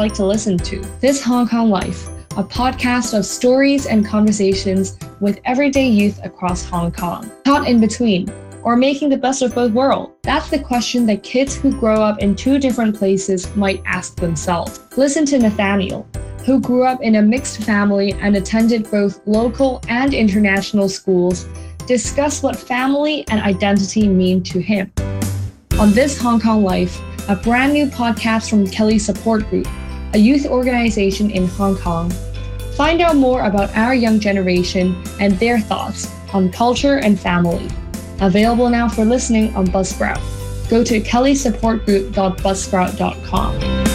like to listen to. This Hong Kong Life, a podcast of stories and conversations with everyday youth across Hong Kong. Caught in between, or making the best of both worlds? That's the question that kids who grow up in two different places might ask themselves. Listen to Nathaniel, who grew up in a mixed family and attended both local and international schools, discuss what family and identity mean to him. On This Hong Kong Life, a brand new podcast from Kelly Support Group, a youth organization in Hong Kong. Find out more about our young generation and their thoughts on culture and family. Available now for listening on Buzzsprout. Go to kellysupportgroup.buzzsprout.com.